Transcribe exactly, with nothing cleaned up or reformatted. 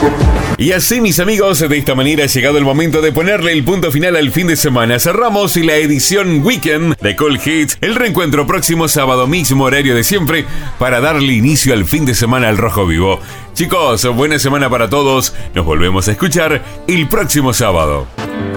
Y así, mis amigos, de esta manera ha llegado el momento de ponerle el punto final al fin de semana. Cerramos la edición Weekend de Cool Hits. El reencuentro próximo sábado, mismo horario de siempre, para darle inicio al fin de semana al Rojo Vivo. Chicos, buena semana para todos. Nos volvemos a escuchar el próximo sábado.